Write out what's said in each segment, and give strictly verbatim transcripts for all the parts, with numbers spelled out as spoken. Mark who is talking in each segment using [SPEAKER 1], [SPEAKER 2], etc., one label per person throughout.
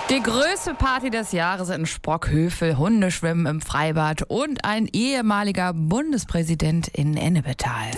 [SPEAKER 1] Die größte Party des Jahres in Sprockhövel, Hundeschwimmen im Freibad und ein ehemaliger Bundespräsident in Ennepetal.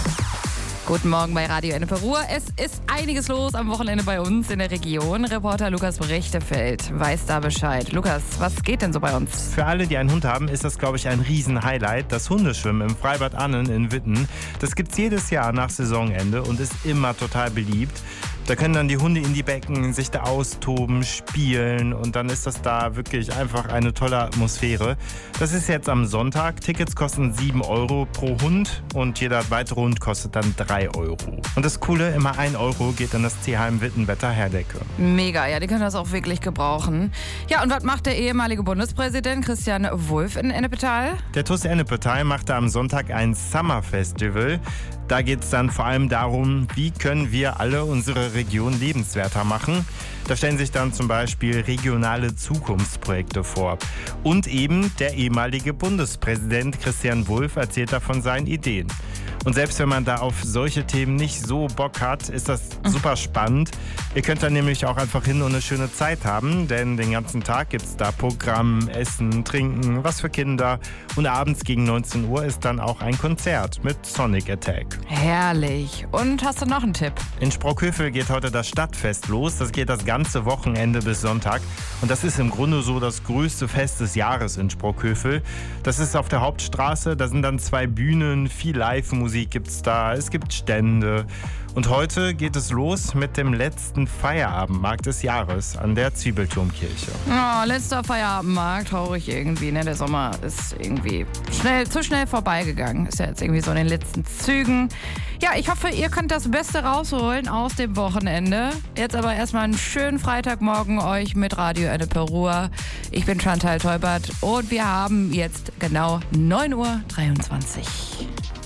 [SPEAKER 1] Guten Morgen bei Radio Ennepe-Ruhr. Es ist einiges los am Wochenende bei uns in der Region. Reporter Lukas Brechtefeld weiß da Bescheid. Lukas, was geht denn so bei uns?
[SPEAKER 2] Für alle, die einen Hund haben, ist das, glaube ich, ein Riesen-Highlight. Das Hundeschwimmen im Freibad Annen in Witten. Das gibt's jedes Jahr nach Saisonende und ist immer total beliebt. Da können dann die Hunde in die Becken, sich da austoben, spielen und dann ist das da wirklich einfach eine tolle Atmosphäre. Das ist jetzt am Sonntag. Tickets kosten sieben Euro pro Hund und jeder weitere Hund kostet dann drei Euro. Und das Coole, immer ein Euro geht in das Tierheim Wittenwetter Herdecke.
[SPEAKER 1] Mega, ja, die können das auch wirklich gebrauchen. Ja, und was macht der ehemalige Bundespräsident Christian Wulff in Ennepetal?
[SPEAKER 2] Der T U S Ennepetal machte am Sonntag ein Summer Festival. Da geht es dann vor allem darum, wie können wir alle unsere Region lebenswerter machen. Da stellen sich dann zum Beispiel regionale Zukunftsprojekte vor. Und eben der ehemalige Bundespräsident Christian Wulff erzählt da von seinen Ideen. Und selbst wenn man da auf solche Themen nicht so Bock hat, ist das super spannend. Ihr könnt dann nämlich auch einfach hin und eine schöne Zeit haben, denn den ganzen Tag gibt es da Programm, Essen, Trinken, was für Kinder. Und abends gegen neunzehn Uhr ist dann auch ein Konzert mit Sonic Attack.
[SPEAKER 1] Herrlich. Und hast du noch einen Tipp?
[SPEAKER 2] In Sprockhövel geht heute das Stadtfest los. Das geht das ganze Wochenende bis Sonntag. Und das ist im Grunde so das größte Fest des Jahres in Sprockhövel. Das ist auf der Hauptstraße. Da sind dann zwei Bühnen, viel Live-Musik gibt's da. Es gibt Stände. Und heute geht es los mit dem letzten Feierabendmarkt des Jahres an der Zwiebelturmkirche.
[SPEAKER 1] Oh, letzter Feierabendmarkt, traurig irgendwie. Ne? Der Sommer ist irgendwie schnell, zu schnell vorbeigegangen. Ist ja jetzt irgendwie so in den letzten Zügen. Ja, ich hoffe, ihr könnt das Beste rausholen aus dem Wochenende. Jetzt aber erstmal einen schönen Freitagmorgen euch mit Radio Ennepe-Ruhr. Ich bin Chantal Teubert und wir haben jetzt genau neun Uhr dreiundzwanzig.